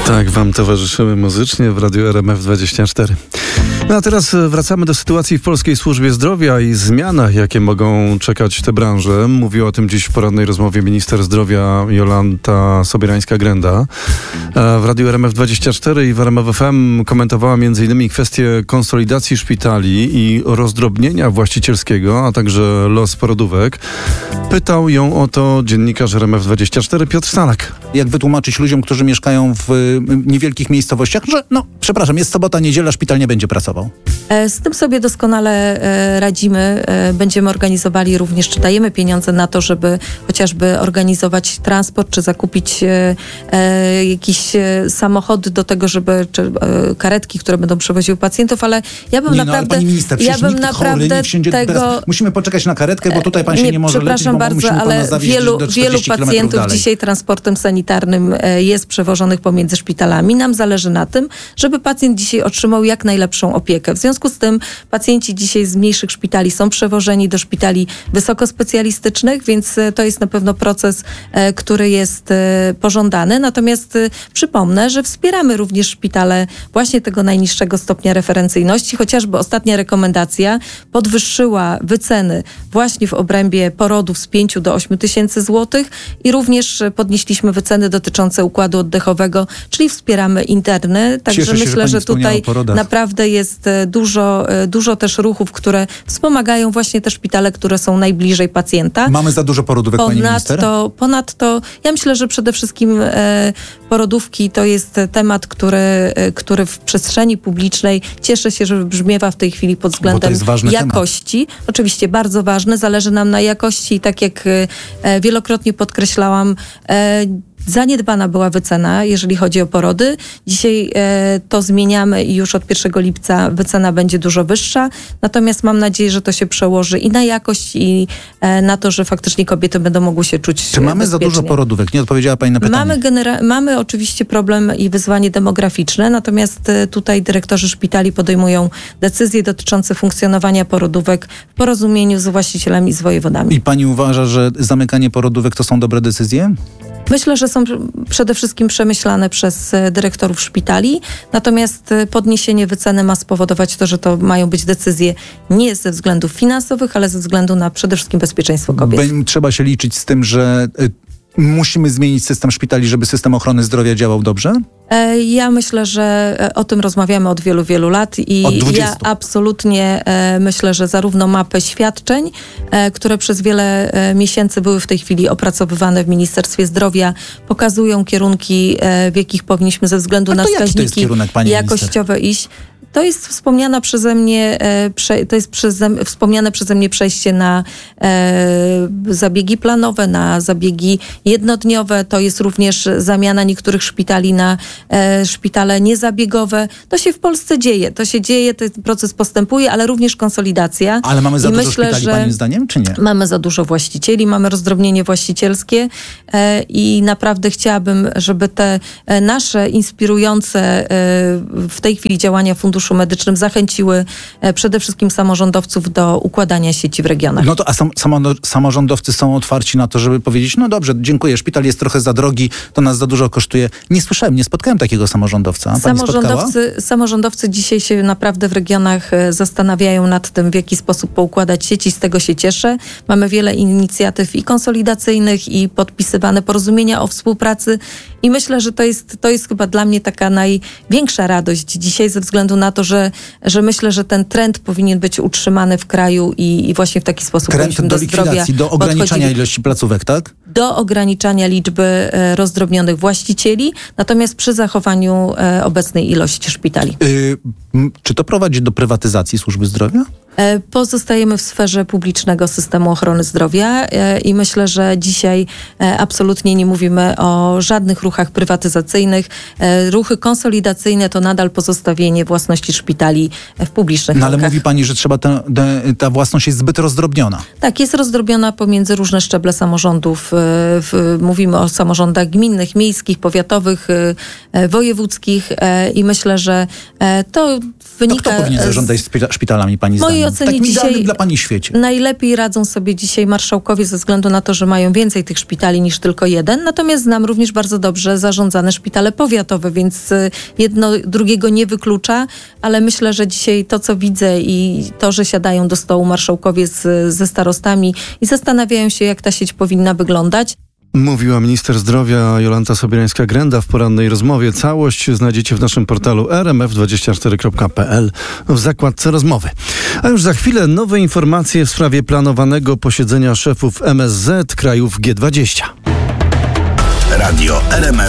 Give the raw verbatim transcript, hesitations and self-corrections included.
Tak, wam towarzyszymy muzycznie w Radiu R M F dwadzieścia cztery. No a teraz wracamy do sytuacji w polskiej służbie zdrowia i zmianach, jakie mogą czekać tę branżę. Mówiła o tym dziś w porannej rozmowie minister zdrowia Jolanta Sobierańska-Grenda. W Radiu R M F dwadzieścia cztery i w R M F F M komentowała między innymi kwestię konsolidacji szpitali i rozdrobnienia właścicielskiego, a także los porodówek. Pytał ją o to dziennikarz R M F dwadzieścia cztery Piotr Salak. Jak wytłumaczyć ludziom, którzy mieszkają w niewielkich miejscowościach, że no, przepraszam, jest sobota, niedziela, szpital nie będzie pracował? Z tym sobie doskonale radzimy. Będziemy organizowali również, czy dajemy pieniądze na to, żeby chociażby organizować transport, czy zakupić jakiś samochód do tego, żeby, czy karetki, które będą przewoziły pacjentów, ale ja bym nie, naprawdę... No, pani minister, ja bym nikt naprawdę chory nie wsiądzie tego... teraz. Musimy poczekać na karetkę, bo tutaj pan się nie, nie może przepraszam leczyć, bo bardzo, musimy ale pana wielu, do wielu pacjentów dalej. dzisiaj transportem sanitarnym jest przewożonych pomiędzy szpitalami. Nam zależy na tym, żeby pacjent dzisiaj otrzymał jak najlepszą opiekę. W związku z tym pacjenci dzisiaj z mniejszych szpitali są przewożeni do szpitali wysokospecjalistycznych, więc to jest na pewno proces, który jest pożądany. Natomiast przypomnę, że wspieramy również szpitale właśnie tego najniższego stopnia referencyjności. Chociażby ostatnia rekomendacja podwyższyła wyceny właśnie w obrębie porodów z pięciu do ośmiu tysięcy złotych i również podnieśliśmy wyceny dotyczące układu oddechowego, czyli wspieramy interny. Także Cieszę się, myślę, że, że tutaj naprawdę jest dużo, dużo też ruchów, które wspomagają właśnie te szpitale, które są najbliżej pacjenta. Mamy za dużo porodówek, pani minister? Ponadto, ponadto ja myślę, że przede wszystkim e, porodówki to jest temat, który, e, który w przestrzeni publicznej cieszę się, że wybrzmiewa w tej chwili pod względem jakości. Temat. Oczywiście bardzo ważne, zależy nam na jakości i tak jak e, wielokrotnie podkreślałam, e, zaniedbana była wycena, jeżeli chodzi o porody. Dzisiaj e, to zmieniamy i już od pierwszego lipca wycena będzie dużo wyższa. Natomiast mam nadzieję, że to się przełoży i na jakość, i e, na to, że faktycznie kobiety będą mogły się czuć Czy mamy bezpiecznie. za dużo porodówek? Nie odpowiedziała pani na pytanie. Mamy, genera- mamy oczywiście problem i wyzwanie demograficzne, natomiast e, tutaj dyrektorzy szpitali podejmują decyzje dotyczące funkcjonowania porodówek w porozumieniu z właścicielami i z wojewodami. I pani uważa, że zamykanie porodówek to są dobre decyzje? Myślę, że są przede wszystkim przemyślane przez dyrektorów szpitali, natomiast podniesienie wyceny ma spowodować to, że to mają być decyzje nie ze względów finansowych, ale ze względu na przede wszystkim bezpieczeństwo kobiet. Trzeba się liczyć z tym, że musimy zmienić system szpitali, żeby system ochrony zdrowia działał dobrze? Ja myślę, że o tym rozmawiamy od wielu, wielu lat i ja absolutnie myślę, że zarówno mapy świadczeń, które przez wiele miesięcy były w tej chwili opracowywane w Ministerstwie Zdrowia, pokazują kierunki, w jakich powinniśmy ze względu na wskaźniki jakościowe iść. To jest wspomniana przeze mnie, to jest przeze, wspomniane przeze mnie przejście na e, zabiegi planowe, na zabiegi jednodniowe. To jest również zamiana niektórych szpitali na e, szpitale niezabiegowe. To się w Polsce dzieje. To się dzieje, ten proces postępuje, ale również konsolidacja. Ale mamy za I dużo myślę, szpitali, że pani zdaniem, czy nie? Mamy za dużo właścicieli, mamy rozdrobnienie właścicielskie e, i naprawdę chciałabym, żeby te e, nasze inspirujące e, w tej chwili działania funduszu medycznym zachęciły e, przede wszystkim samorządowców do układania sieci w regionach. No to a sam, samo, samorządowcy są otwarci na to, żeby powiedzieć, no dobrze, dziękuję, szpital jest trochę za drogi, to nas za dużo kosztuje. Nie słyszałem, nie spotkałem takiego samorządowca. Pani samorządowcy, samorządowcy dzisiaj się naprawdę w regionach zastanawiają nad tym, w jaki sposób poukładać sieci, z tego się cieszę. Mamy wiele inicjatyw i konsolidacyjnych, i podpisywane porozumienia o współpracy i myślę, że to jest, to jest chyba dla mnie taka największa radość dzisiaj ze względu na to, że, że myślę, że ten trend powinien być utrzymany w kraju i, i właśnie w taki sposób powinniśmy do, do likwidacji, do ograniczania podchodzili. ilości placówek, tak? Do ograniczania liczby e, rozdrobnionych właścicieli, natomiast przy zachowaniu e, obecnej ilości szpitali. Yy, m, czy to prowadzi do prywatyzacji służby zdrowia? E, pozostajemy w sferze publicznego systemu ochrony zdrowia e, i myślę, że dzisiaj e, absolutnie nie mówimy o żadnych ruchach prywatyzacyjnych. E, ruchy konsolidacyjne to nadal pozostawienie własności szpitali w publicznych No ale rękach. mówi pani, że trzeba te, te, ta własność jest zbyt rozdrobniona. Tak, jest rozdrobiona pomiędzy różne szczeble samorządów w, mówimy o samorządach gminnych, miejskich, powiatowych, wojewódzkich i myślę, że to wynika... To kto powinien zarządzać szpitalami, pani zdaniem? Mojej ocenie tak dzisiaj dla pani świecie. Najlepiej radzą sobie dzisiaj marszałkowie ze względu na to, że mają więcej tych szpitali niż tylko jeden. Natomiast znam również bardzo dobrze zarządzane szpitale powiatowe, więc jedno drugiego nie wyklucza, ale myślę, że dzisiaj to, co widzę i to, że siadają do stołu marszałkowie z, ze starostami i zastanawiają się, jak ta sieć powinna wyglądać. Mówiła minister zdrowia Jolanta Sobierańska-Grenda w porannej rozmowie. Całość znajdziecie w naszym portalu r m f dwadzieścia cztery kropka p l w zakładce rozmowy. A już za chwilę nowe informacje w sprawie planowanego posiedzenia szefów M S Z krajów G dwadzieścia. Radio R M F